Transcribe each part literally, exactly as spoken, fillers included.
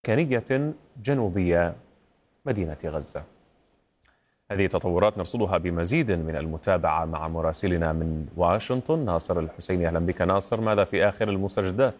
سكنية جنوبية مدينة غزة. هذه تطورات نرصدها بمزيد من المتابعة مع مراسلنا من واشنطن ناصر الحسيني. أهلا بك ناصر، ماذا في آخر المستجدات؟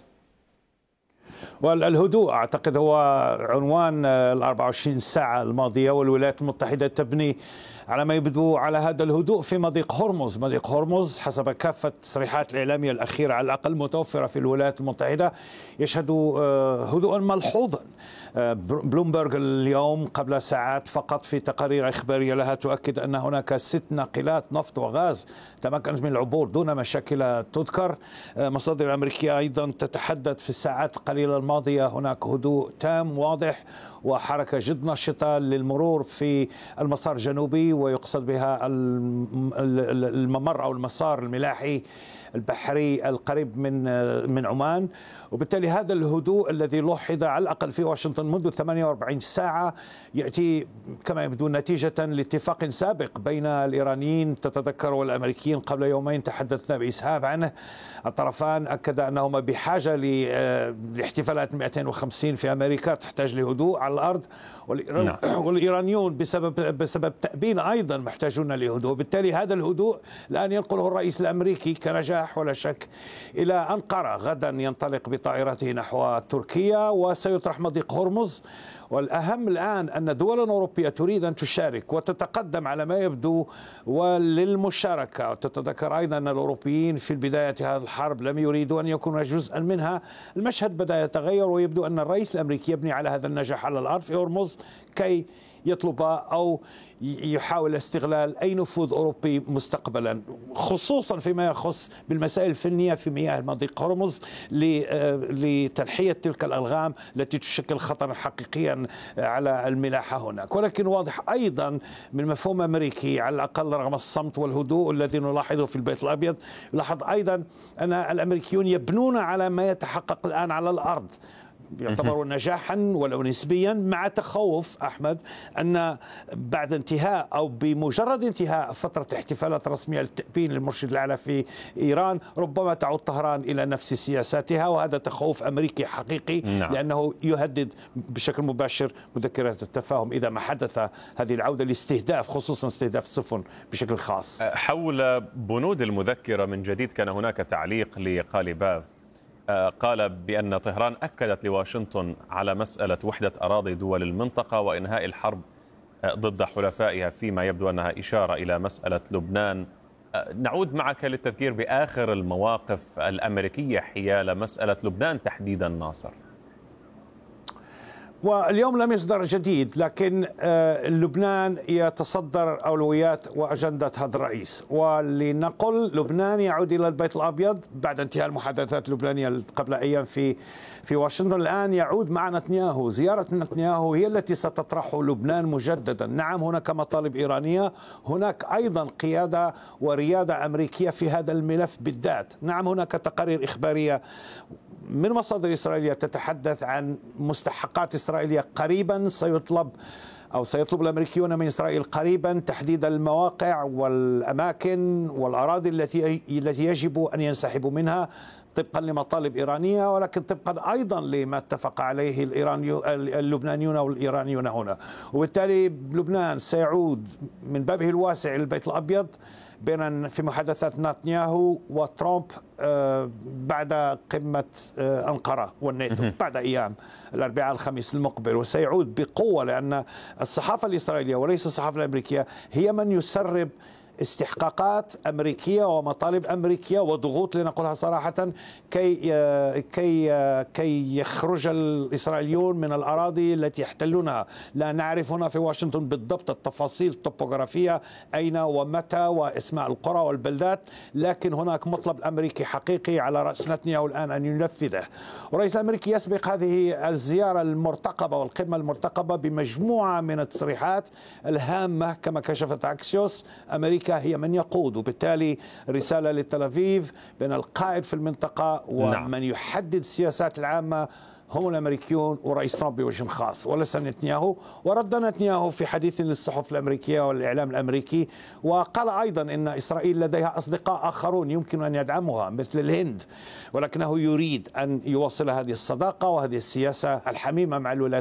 والهدوء أعتقد هو عنوان ال أربع وعشرين ساعة الماضية، والولايات المتحدة تبني على ما يبدو على هذا الهدوء في مضيق هرمز. مضيق هرمز حسب كافة التصريحات الإعلامية الأخيرة على الأقل متوفرة في الولايات المتحدة يشهد هدوءا ملحوظا. بلومبرغ اليوم قبل ساعات فقط في تقارير إخبارية لها تؤكد أن هناك ست ناقلات نفط وغاز تمكنت من العبور دون مشاكل تذكر. مصادر أمريكية أيضا تتحدث في الساعات القليلة الماضية هناك هدوء تام واضح وحركة جد نشطة للمرور في المسار الجنوبي، ويقصد بها الممر أو المسار الملاحي البحري القريب من من عمان. وبالتالي هذا الهدوء الذي لوحظ على الأقل في واشنطن منذ ثمانية وأربعين ساعة يأتي كما يبدو نتيجة لاتفاق سابق بين الإيرانيين تتذكر والأمريكيين قبل يومين تحدثنا بإسهاب عنه. الطرفان أكد أنهما بحاجة لاحتفالات مئتين وخمسين في أمريكا تحتاج لهدوء على الأرض، والإيرانيون بسبب بسبب تأبين أيضا محتاجون لهدوء. بالتالي هذا الهدوء الآن ينقله الرئيس الأمريكي كنجاح ولا شك إلى أنقرة. غدا ينطلق بطائرته نحو تركيا وسيطرح مضيق هرمز. والأهم الآن أن دول أوروبية تريد أن تشارك وتتقدم على ما يبدو وللمشاركة. تتذكر أيضا أن الأوروبيين في بداية هذه الحرب لم يريدوا أن يكونوا جزءا منها. المشهد بدأ يتغير ويبدو أن الرئيس الأمريكي يبني على هذا النجاح على الأرض في هرمز كي يطلب أو يحاول استغلال أي نفوذ أوروبي مستقبلا، خصوصا فيما يخص بالمسائل الفنية في مياه مضيق هرمز لتنحية تلك الألغام التي تشكل خطرا حقيقيا على الملاحة هناك. ولكن واضح أيضا من مفهوم أمريكي على الأقل رغم الصمت والهدوء الذي نلاحظه في البيت الأبيض، يلاحظ أيضا أن الأمريكيون يبنون على ما يتحقق الآن على الأرض، يعتبر نجاحا ولو نسبيا، مع تخوف أحمد أن بعد انتهاء أو بمجرد انتهاء فترة الاحتفالات الرسمية للتأبين للمرشد الأعلى في إيران ربما تعود طهران إلى نفس سياساتها، وهذا تخوف أمريكي حقيقي. نعم. لأنه يهدد بشكل مباشر مذكرة التفاهم إذا ما حدث هذه العودة لاستهداف خصوصا استهداف السفن بشكل خاص. حول بنود المذكرة من جديد كان هناك تعليق لقاليباف قال بأن طهران أكدت لواشنطن على مسألة وحدة أراضي دول المنطقة وإنهاء الحرب ضد حلفائها، فيما يبدو أنها إشارة إلى مسألة لبنان. نعود معك للتذكير بآخر المواقف الأمريكية حيال مسألة لبنان تحديدا ناصر. واليوم لم يصدر جديد، لكن لبنان يتصدر أولويات وأجندة هذا الرئيس. ولنقل لبنان يعود إلى البيت الأبيض بعد انتهاء المحادثات اللبنانية قبل أيام في في واشنطن. الآن يعود مع نتنياهو. زيارة نتنياهو هي التي ستطرح لبنان مجددا. نعم هناك مطالب إيرانية، هناك أيضا قيادة وريادة أمريكية في هذا الملف بالذات. نعم هناك تقارير إخبارية من مصادر إسرائيلية تتحدث عن مستحقات إسرائيلية قريبا سيطلب أو سيطلب الأمريكيون من إسرائيل قريبا تحديد المواقع والأماكن والأراضي التي التي يجب أن ينسحبوا منها طبقا لمطالب إيرانية، ولكن طبقا أيضا لما اتفق عليه اللبنانيون والإيرانيون هنا. وبالتالي لبنان سيعود من بابه الواسع إلى البيت الأبيض بين في محادثات نتنياهو وترامب بعد قمة أنقرة والناتو بعد أيام الأربعاء الخميس المقبل، وسيعود بقوة لأن الصحافة الإسرائيلية وليس الصحافة الأمريكية هي من يسرب استحقاقات أمريكية ومطالب أمريكية وضغوط لنقولها صراحة كي كي كي يخرج الإسرائيليون من الأراضي التي يحتلونها. لا نعرف هنا في واشنطن بالضبط التفاصيل الطبوغرافية أين ومتى واسماء القرى والبلدات، لكن هناك مطلب أمريكي حقيقي على رأس نتنياهو الآن أن ينفذه. والرئيس الأمريكي يسبق هذه الزيارة المرتقبة والقمة المرتقبة بمجموعة من التصريحات الهامة كما كشفت أكسيوس. أمريكا هي من يقود، وبالتالي رسالة لتل أبيب بين القائد في المنطقة ومن يحدد السياسات العامة هم الأمريكيون ورئيس ترامب بوجه خاص وليس نتنياهو. ورد نتنياهو في حديث للصحف الأمريكية والإعلام الأمريكي وقال أيضا أن إسرائيل لديها أصدقاء آخرون يمكن أن يدعموها مثل الهند، ولكنه يريد أن يواصل هذه الصداقة وهذه السياسة الحميمة مع الولايات